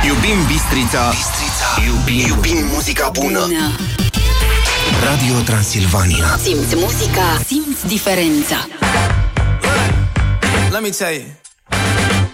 Iubim Bistrița. Iubim muzica bună. Radio Transilvania. Simți muzica, simți diferența. Let me tell you.